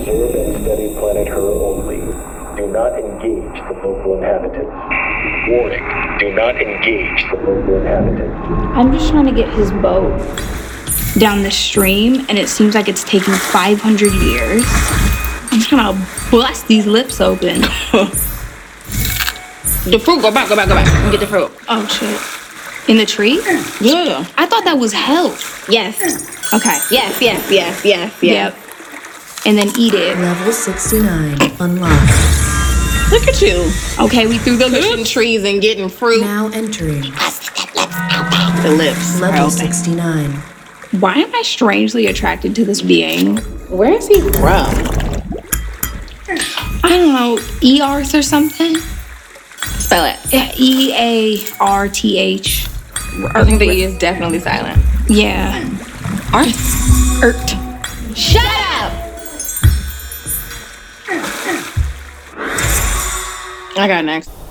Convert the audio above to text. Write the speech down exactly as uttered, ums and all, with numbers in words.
Observe and study planet Her only. Do not engage the local inhabitants. Warning, do not engage the local inhabitants. I'm just trying to get his boat down the stream, and it seems like it's taking five hundred years. I'm just gonna bust these lips open. The fruit, go back, go back, go back, and get the fruit. Oh, shit. In the tree? Yeah. I thought that was health. Yes. Okay. Yes, yes, yes, yes, yes. Yep. And then eat it. Level sixty-nine unlocked. Look at you. Okay, we threw the Pushing lips. trees and getting fruit. Now entering The lips. are level open. sixty-nine. Why am I strangely attracted to this being? Where is he from? I don't know, E-Arth or something? Spell it. Yeah, E A R T H. I think the E is definitely silent. Yeah. Arth. Ert. Shut up! I got next.